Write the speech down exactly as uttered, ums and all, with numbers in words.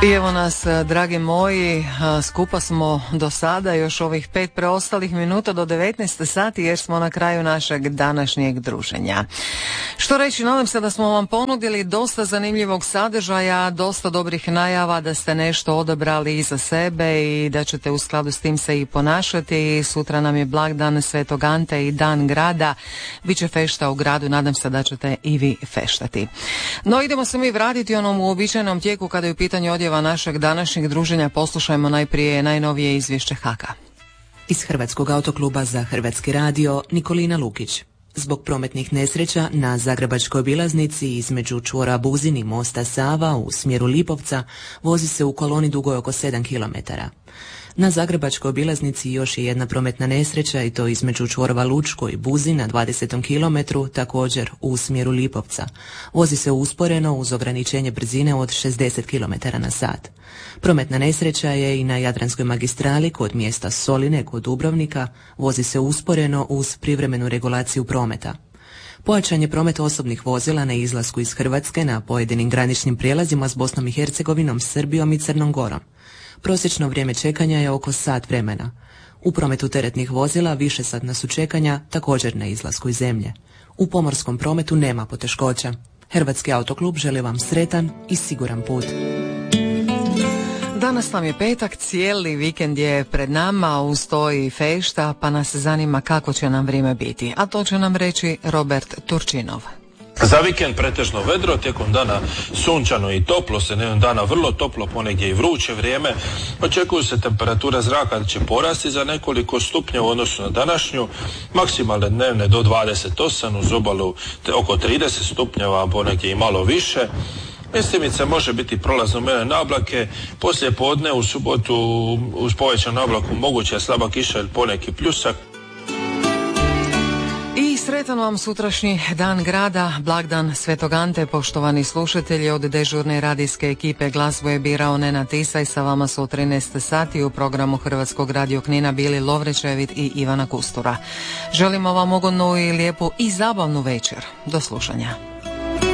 I evo nas, dragi moji, skupa smo do sada još ovih pet preostalih minuta do devetnaest sati jer smo na kraju našeg današnjeg druženja. Što reći, nadam se da smo vam ponudili dosta zanimljivog sadržaja, dosta dobrih najava, da ste nešto odabrali i za sebe i da ćete u skladu s tim se i ponašati. Sutra nam je blagdan Svetog Ante i dan grada. Biće fešta u gradu, nadam se da ćete i vi feštati. No idemo se mi vratiti onom uobičajenom tijeku kada je u pitanju odjeva našeg današnjeg druženja. Poslušajmo najprije najnovije izvješće Haka. Iz Hrvatskog autokluba za Hrvatski radio, Nikolina Lukić. Zbog prometnih nesreća na Zagrebačkoj obilaznici između čvora Buzin i mosta Sava u smjeru Lipovca vozi se u koloni dugoj oko sedam kilometara. Na Zagrebačkoj obilaznici još je jedna prometna nesreća i to između čvorova Lučko i Buzin na dvadesetom kilometru, također u smjeru Lipovca. Vozi se usporeno uz ograničenje brzine od šezdeset kilometara na sat. Prometna nesreća je i na Jadranskoj magistrali kod mjesta Soline kod Dubrovnika, vozi se usporeno uz privremenu regulaciju prometa. Pojačan je promet osobnih vozila na izlasku iz Hrvatske na pojedinim graničnim prijelazima s Bosnom i Hercegovinom, Srbijom i Crnom Gorom. Prosječno vrijeme čekanja je oko sat vremena. U prometu teretnih vozila višesatna su čekanja također na izlasku iz zemlje. U pomorskom prometu nema poteškoća. Hrvatski autoklub želi vam sretan i siguran put. Danas nam je petak, cijeli vikend je pred nama, uz to i fešta, pa nas zanima kako će nam vrijeme biti. A to će nam reći Robert Turčinov. Za vikend pretežno vedro, tijekom dana sunčano i toplo, sredinom dana vrlo toplo, ponegdje i vruće vrijeme. Očekuju se temperatura zraka da će porasti za nekoliko stupnjeva u odnosu na današnju, maksimalne dnevne do dvadeset osam, uz obalu oko trideset stupnjeva, ponegdje i malo više. Mjestimice može biti prolazno umjerene oblake, poslije podne u subotu uz povećanu oblaku moguća slaba kiša ili poneki pljusak. I sretan vam sutrašnji dan grada, blagdan Svetog Ante, poštovani slušatelji. Od dežurne radijske ekipe glazbu je birao Nenad Tisaj, sa vama su u trinaest sati u programu Hrvatskog radio Knina bili Lovre Čevit i Ivana Kustura. Želimo vam ugodnu i lijepu i zabavnu večer. Do slušanja.